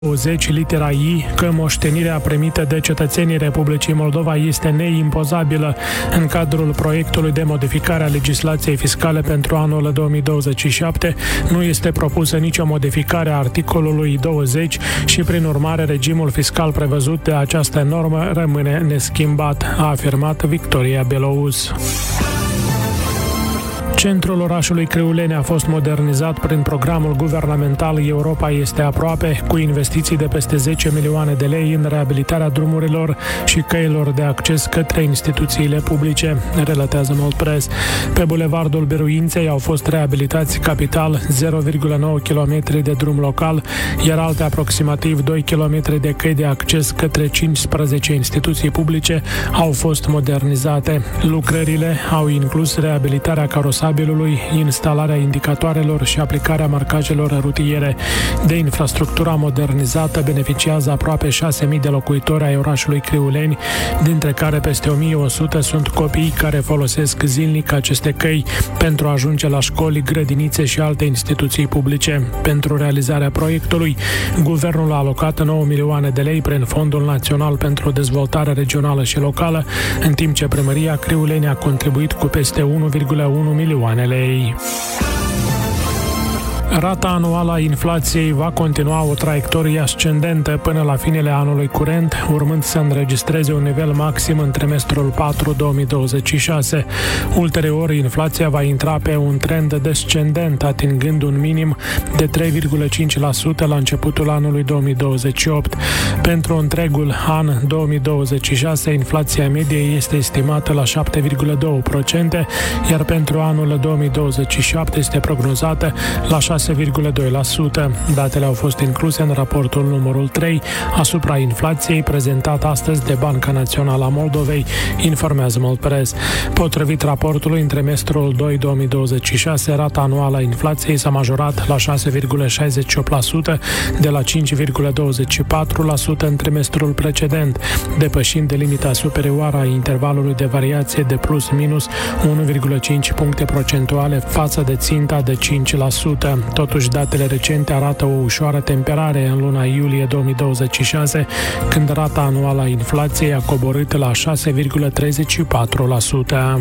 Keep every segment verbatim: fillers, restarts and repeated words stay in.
douăzeci litera I că moștenirea primită de cetățenii Republicii Moldova este neimpozabilă în cadrul proiectului de modificare a legislației fiscale pentru anul două mii douăzeci și șapte. Nu este propusă nicio modificare a articolului douăzeci și, prin urmare, regimul fiscal prevăzut de această normă rămâne neschimbat, a afirmat Victoria Belouz. Centrul orașului Crăuleni a fost modernizat prin programul guvernamental Europa este aproape, cu investiții de peste zece milioane de lei în reabilitarea drumurilor și căilor de acces către instituțiile publice, relatează Moldpress. Pe bulevardul Biruinței au fost reabilitați capital zero virgulă nouă kilometri de drum local, iar alte aproximativ doi kilometri de căi de acces către cincisprezece instituții publice au fost modernizate. Lucrările au inclus reabilitarea carosabilului, instalarea indicatoarelor și aplicarea marcajelor rutiere. De infrastructura modernizată beneficiază aproape șase mii de locuitori ai orașului Crăuleni, dintre care peste o mie o sută sunt copii care folosesc zilnic aceste căi pentru a ajunge la școli, grădinițe și alte instituții publice. Pentru realizarea proiectului, guvernul a alocat nouă milioane de lei prin Fondul Național pentru Dezvoltare Regională și Locală, în timp ce Primăria Crăuleni a contribuit cu peste unu virgulă unu milioane lei. Rata anuală a inflației va continua o traiectorie ascendentă până la finele anului curent, urmând să înregistreze un nivel maxim în trimestrul patru două mii douăzeci și șase. Ulterior, inflația va intra pe un trend descendent, atingând un minim de trei virgulă cinci la sută la începutul anului două mii douăzeci și opt. Pentru întregul an două mii douăzeci și șase, inflația medie este estimată la șapte virgulă doi la sută, iar pentru anul două mii douăzeci și șapte este prognozată la șase virgulă doi la sută. Datele au fost incluse în raportul numărul trei asupra inflației prezentat astăzi de Banca Națională a Moldovei, informează Moldpress. Potrivit raportului, în trimestrul doi două mii douăzeci și șase, rata anuală a inflației s-a majorat la șase virgulă șaizeci și opt la sută de la cinci virgulă douăzeci și patru la sută în trimestrul precedent, depășind de limita superioară a intervalului de variație de plus minus unu virgulă cinci puncte procentuale față de ținta de cinci la sută. Totuși, datele recente arată o ușoară temperare în luna iulie două mii douăzeci și șase, când rata anuală a inflației a coborât la șase virgulă treizeci și patru la sută.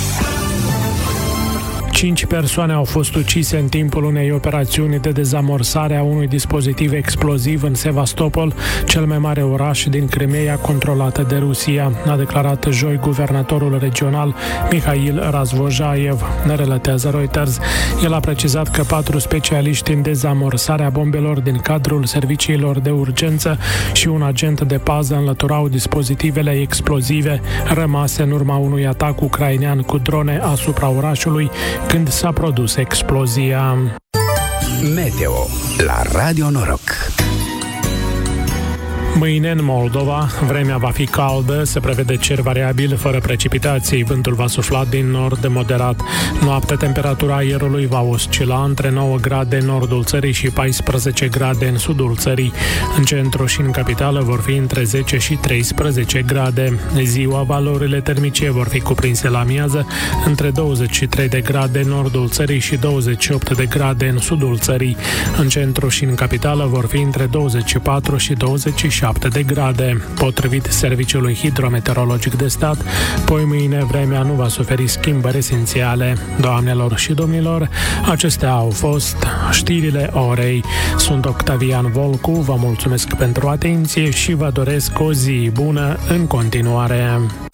Cinci persoane au fost ucise în timpul unei operațiuni de dezamorsare a unui dispozitiv exploziv în Sevastopol, cel mai mare oraș din Crimeea controlată de Rusia, a declarat joi guvernatorul regional Mihail Razvojaev, ne relatează Reuters. El a precizat că patru specialiști în dezamorsarea bombelor din cadrul serviciilor de urgență și un agent de pază înlăturau dispozitivele explozive rămase în urma unui atac ucrainean cu drone asupra orașului, când s-a produs explozia. Meteo la Radio Noroc. Mâine în Moldova, vremea va fi caldă, se prevede cer variabil, fără precipitații. Vântul va sufla din nord moderat. Noaptea, temperatura aerului va oscila între nouă grade în nordul țării și paisprezece grade în sudul țării. În centru și în capitală vor fi între zece și treisprezece grade. Ziua, valorile termice vor fi cuprinse la amiază între douăzeci și trei de grade în nordul țării și douăzeci și opt de grade în sudul țării. În centru și în capitală vor fi între douăzeci și patru și douăzeci și șapte de grade. Potrivit Serviciului Hidrometeorologic de Stat, poi mâine vremea nu va suferi schimbări esențiale. Doamnelor și domnilor, acestea au fost știrile orei. Sunt Octavian Volcu, vă mulțumesc pentru atenție și vă doresc o zi bună în continuare.